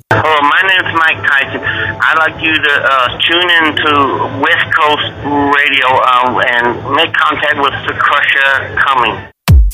Oh, my name's Mike Tyson. I'd like you to tune in to West Coast Radio and make contact with the Crusher Cummings.